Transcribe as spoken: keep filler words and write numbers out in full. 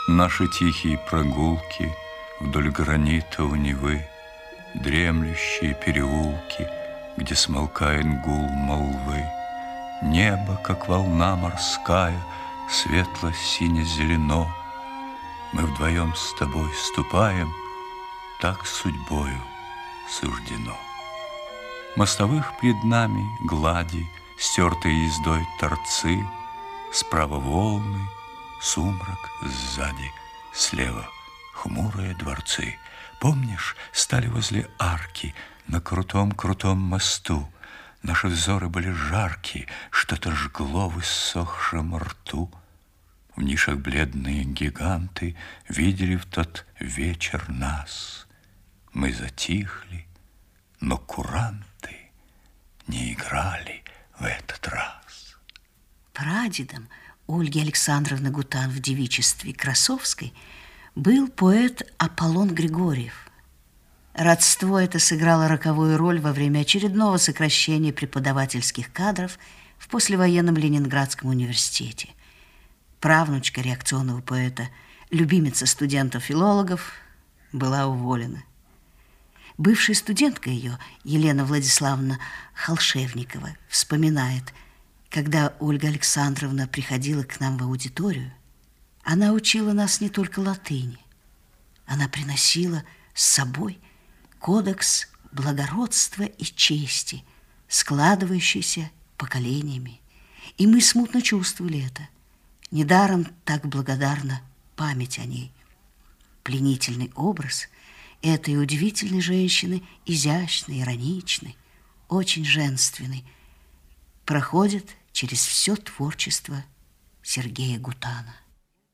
Наши тихие прогулки вдоль гранита у Невы, дремлющие переулки, где смолкает гул молвы. Небо, как волна морская, светло-сине-зелено. Мы вдвоем с тобой ступаем, так судьбою суждено. Мостовых пред нами глади, стертые ездой торцы, справа волны, сумрак сзади, слева хмурые дворцы. Помнишь, стали возле арки на крутом-крутом мосту? Наши взоры были жаркие, что-то жгло в иссохшем рту. В нишах бледные гиганты видели в тот вечер нас. Мы затихли, но куранты не играли в этот раз. Прадедом Ольги Александровны Гутан в девичестве Красовской был поэт Аполлон Григорьев. Родство это сыграло роковую роль во время очередного сокращения преподавательских кадров в послевоенном Ленинградском университете. Правнучка реакционного поэта, любимица студентов-филологов, была уволена. Бывшая студентка ее, Елена Владиславовна Холшевникова, вспоминает, когда Ольга Александровна приходила к нам в аудиторию, она учила нас не только латыни. Она приносила с собой кодекс благородства и чести, складывающийся поколениями. И мы смутно чувствовали это. Недаром так благодарна память о ней. Пленительный образ этой удивительной женщины, изящной, ироничной, очень женственной, проходит через все творчество Сергея Гутана.